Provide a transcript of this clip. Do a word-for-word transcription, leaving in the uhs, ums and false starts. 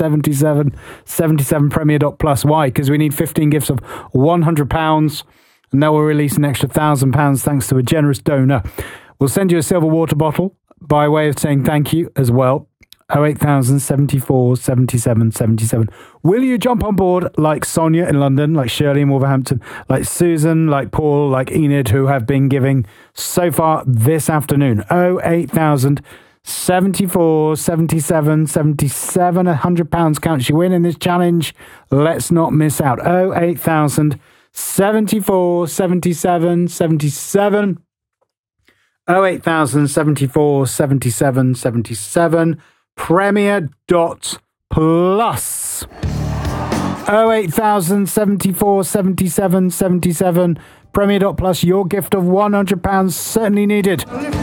seventy-seven seventy-seven Premier Dot Plus. Why? Because we need fifteen gifts of one hundred pounds, and that will release an extra one thousand pounds thanks to a generous donor. We'll send you a silver water bottle by way of saying thank you as well. oh eight thousand seventy-four seventy-seven seventy-seven. Will you jump on board like Sonia in London, like Shirley in Wolverhampton, like Susan, like Paul, like Enid, who have been giving so far this afternoon? oh eight thousand seventy-four seventy-seven seventy-seven. one hundred pounds counts you in in this challenge. Let's not miss out. oh eight thousand seventy-four seventy-seven seventy-seven. oh eight thousand seventy-four seventy-seven seventy-seven. Premier Dot Plus. oh eight thousand seventy-four seventy-seven seventy-seven. Premier Dot Plus, your gift of one hundred pounds certainly needed.